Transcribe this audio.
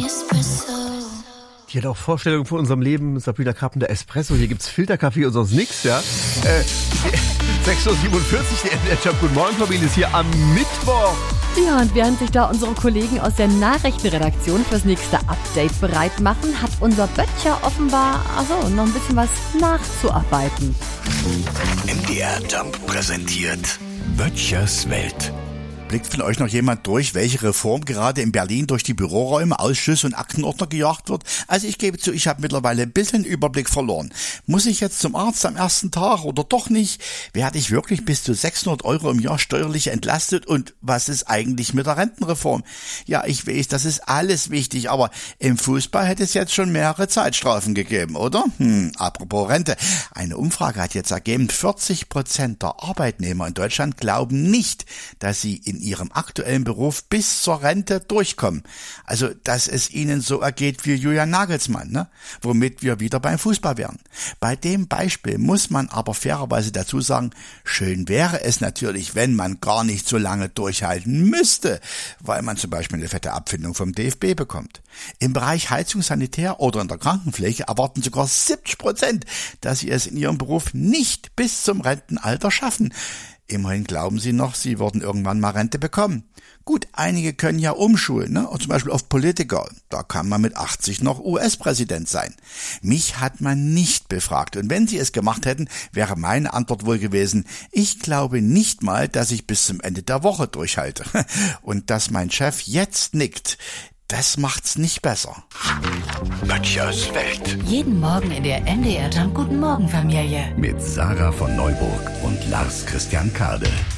Die hat auch Vorstellungen von unserem Leben. Sabrina Carpenter, Espresso. Hier gibt's Filterkaffee und sonst nix, ja. 6:47 Uhr, der NDR-Job. Guten Morgen, Familie, ist hier am Mittwoch. Ja, und während sich da unsere Kollegen aus der Nachrichtenredaktion fürs nächste Update bereit machen, hat unser Böttcher offenbar noch ein bisschen was nachzuarbeiten. NDR-Job präsentiert Böttchers Welt. Blickt von euch noch jemand durch, welche Reform gerade in Berlin durch die Büroräume, Ausschüsse und Aktenordner gejagt wird? Also ich gebe zu, ich habe mittlerweile ein bisschen Überblick verloren. Muss ich jetzt zum Arzt am ersten Tag oder doch nicht? Werde ich wirklich bis zu 600 € im Jahr steuerlich entlastet? Und was ist eigentlich mit der Rentenreform? Ja, ich weiß, das ist alles wichtig, aber im Fußball hätte es jetzt schon mehrere Zeitstrafen gegeben, oder? Apropos Rente. Eine Umfrage hat jetzt ergeben, 40% der Arbeitnehmer in Deutschland glauben nicht, dass sie in ihrem aktuellen Beruf bis zur Rente durchkommen. Also, dass es ihnen so ergeht wie Julian Nagelsmann, ne? Womit wir wieder beim Fußball wären. Bei dem Beispiel muss man aber fairerweise dazu sagen, schön wäre es natürlich, wenn man gar nicht so lange durchhalten müsste, weil man zum Beispiel eine fette Abfindung vom DFB bekommt. Im Bereich Heizung, Sanitär oder in der Krankenpflege erwarten sogar 70%, dass sie es in ihrem Beruf nicht bis zum Rentenalter schaffen. Immerhin glauben sie noch, sie würden irgendwann mal Rente bekommen. Gut, einige können ja umschulen, ne? Zum Beispiel auf Politiker. Da kann man mit 80 noch US-Präsident sein. Mich hat man nicht befragt. Und wenn sie es gemacht hätten, wäre meine Antwort wohl gewesen, ich glaube nicht mal, dass ich bis zum Ende der Woche durchhalte. Und dass mein Chef jetzt nickt, das macht's nicht besser. Böttchers Welt. Jeden Morgen in der NDR Jump Guten Morgen Familie. Mit Sarah von Neuburg und Lars Christian Kade.